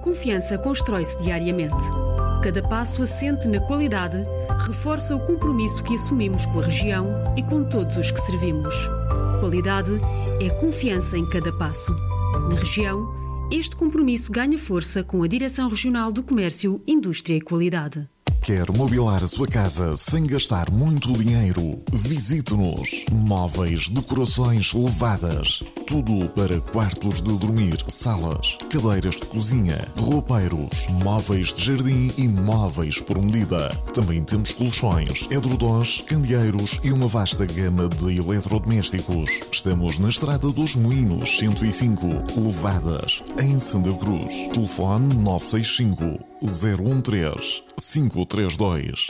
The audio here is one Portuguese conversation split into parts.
confiança constrói-se diariamente. Cada passo assente na qualidade reforça o compromisso que assumimos com a região e com todos os que servimos. Qualidade é confiança em cada passo. Na região, este compromisso ganha força com a Direção Regional do Comércio, Indústria e Qualidade. Quer mobilar a sua casa sem gastar muito dinheiro? Visite-nos. Móveis, decorações levadas. Tudo para quartos de dormir, salas, cadeiras de cozinha, roupeiros, móveis de jardim e móveis por medida. Também temos colchões, edredons, candeeiros e uma vasta gama de eletrodomésticos. Estamos na Estrada dos Moinhos, 105, Levadas, em Santa Cruz. Telefone 965 013 532.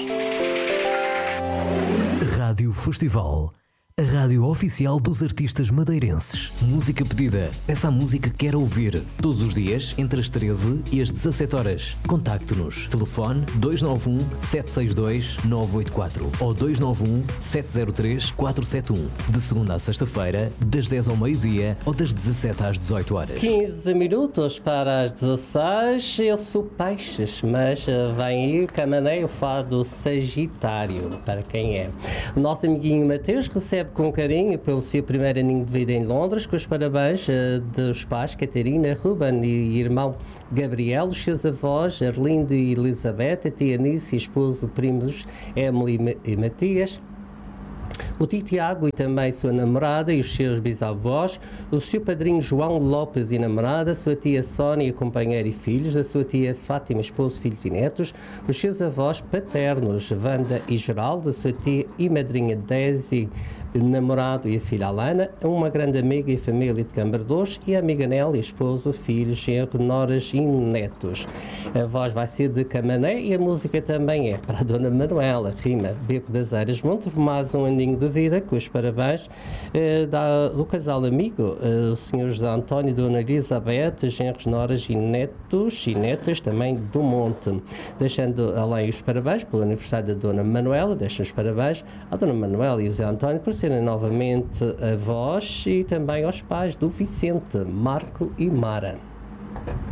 Rádio Festival, a rádio oficial dos artistas madeirenses. Música pedida. Peça a música que quer ouvir. Todos os dias, entre as 13 e as 17 horas. Contacte-nos. Telefone 291 762 984 ou 291 703 471. De segunda a sexta-feira, das 10 ao meio-dia ou das 17 às 18 horas. 15 minutos para as 16. Eu sou Peixes, mas vem aí o Camané, o fado Sagitário, para quem é. O nosso amiguinho Mateus recebe com carinho pelo seu primeiro aninho de vida em Londres, com os parabéns dos pais Catarina, Ruben e irmão Gabriel, os seus avós Arlindo e Elizabeth, a tia Nice e esposo primos Emily e Matias, o tio Tiago e também sua namorada e os seus bisavós, o seu padrinho João Lopes e namorada, a sua tia Sónia, companheira e filhos, a sua tia Fátima, esposo, filhos e netos, os seus avós paternos, Wanda e Geraldo, a sua tia e madrinha Desi, namorado e a filha Alana, uma grande amiga e família de Cambardós e a amiga Nélia, esposo, filhos, genro, noras e netos. A voz vai ser de Camané e a música também é para a Dona Manuela, rima Beco das Eiras, Monte, mais um aninho de vida, com os parabéns do casal amigo, o Sr. José António e Dona Elizabeth, genros, noras e netos e netas também do Monte. Deixando além os parabéns pelo aniversário da Dona Manuela, deixam os parabéns à Dona Manuela e José António por serem novamente avós e também aos pais do Vicente, Marco e Mara.